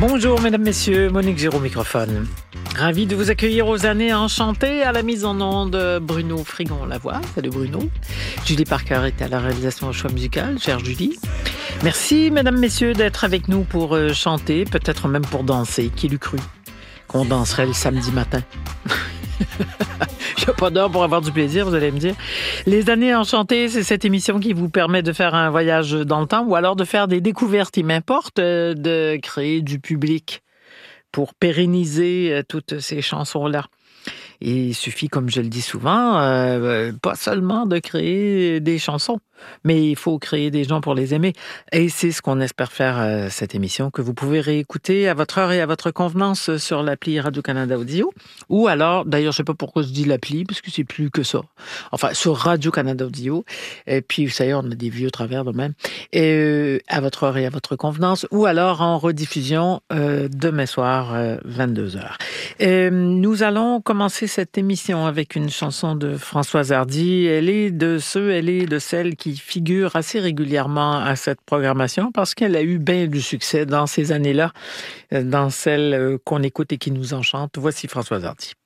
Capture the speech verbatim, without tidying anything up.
Bonjour mesdames, messieurs, Monique Giraud au microphone. Ravi de vous accueillir aux années enchantées. À la mise en onde, Bruno Frigon la voix. Salut Bruno. Julie Parker est à la réalisation au choix musical. Chère Julie. Merci mesdames, messieurs d'être avec nous pour chanter, peut-être même pour danser. Qui l'eût cru qu'on danserait le samedi matin? Il n'y a pas d'heure pour avoir du plaisir, vous allez me dire. Les années enchantées, c'est cette émission qui vous permet de faire un voyage dans le temps ou alors de faire des découvertes. Il m'importe de créer du public pour pérenniser toutes ces chansons-là. Et il suffit, comme je le dis souvent, euh, pas seulement de créer des chansons, mais il faut créer des gens pour les aimer. Et c'est ce qu'on espère faire euh, cette émission, que vous pouvez réécouter à votre heure et à votre convenance sur l'appli Radio-Canada Audio. Ou alors, d'ailleurs, je sais pas pourquoi je dis l'appli, parce que c'est plus que ça. Enfin, sur Radio-Canada Audio. Et puis, vous savez, on a des vieux travers de même. Et euh, à votre heure et à votre convenance. Ou alors en rediffusion euh, demain soir, euh, vingt-deux heures. Et, nous allons commencer cette émission avec une chanson de Françoise Hardy. Elle est de ceux, elle est de celles qui figurent assez régulièrement à cette programmation parce qu'elle a eu bien du succès dans ces années-là, dans celles qu'on écoute et qui nous enchantent. Voici Françoise Hardy.